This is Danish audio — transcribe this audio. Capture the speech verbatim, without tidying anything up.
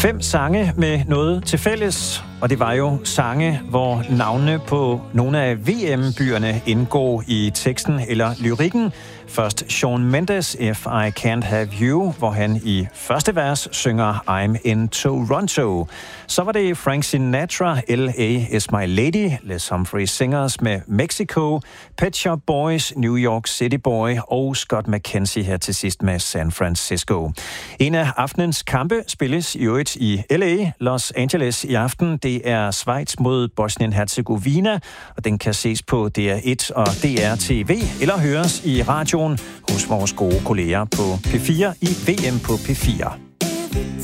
Fem sange med noget til fælles, og det var jo sange, hvor navnene på nogle af V M-byerne indgår i teksten eller lyrikken. Først Shawn Mendes, If I Can't Have You, hvor han i første vers synger I'm in Toronto. Så var det Frank Sinatra, L A is my lady, Les Humphreys Singers med Mexico, Pet Shop Boys, New York City Boy og Scott McKenzie her til sidst med San Francisco. En af aftenens kampe spilles i øvrigt i L A, Los Angeles i aften. Det er Schweiz mod Bosnien-Herzegovina, og den kan ses på D R et og D R T V, eller høres i radioen hos vores gode kolleger på P fire i V M på P fire.